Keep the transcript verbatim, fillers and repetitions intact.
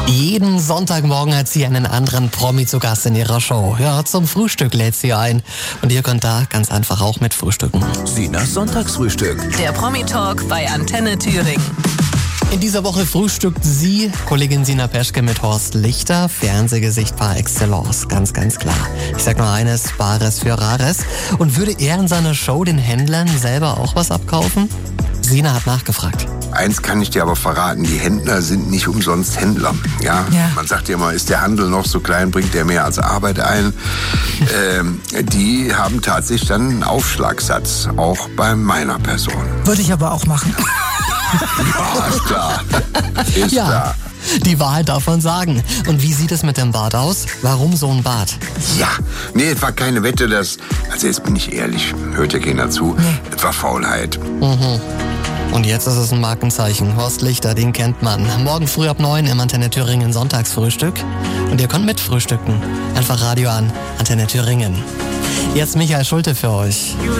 Jeden Sonntagmorgen hat sie einen anderen Promi zu Gast in ihrer Show. Ja, zum Frühstück lädt sie ein. Und ihr könnt da ganz einfach auch mit frühstücken. Sinas Sonntagsfrühstück. Der Promi-Talk bei Antenne Thüringen. In dieser Woche frühstückt sie, Kollegin Sina Peschke, mit Horst Lichter, Fernsehgesicht par excellence, ganz, ganz klar. Ich sag nur eines, Bares für Rares. Und würde er in seiner Show den Händlern selber auch was abkaufen? Sina hat nachgefragt. Eins kann ich dir aber verraten, die Händler sind nicht umsonst Händler. Ja? Ja. Man sagt ja immer, ist der Handel noch so klein, bringt der mehr als Arbeit ein. ähm, die haben tatsächlich dann einen Aufschlagssatz, auch bei meiner Person. Würde ich aber auch machen. Ja, ist klar. Ist Ja, klar. die Wahrheit darf man sagen. Und wie sieht es mit dem Bart aus? Warum so ein Bart? Ja, nee, es war keine Wette, dass, also jetzt bin ich ehrlich, hört ja keiner zu, es war Faulheit. Und jetzt ist es ein Markenzeichen. Horst Lichter, den kennt man. Morgen früh ab neun im Antenne Thüringen Sonntagsfrühstück. Und ihr könnt mitfrühstücken. Einfach Radio an, Antenne Thüringen. Jetzt Michael Schulte für euch.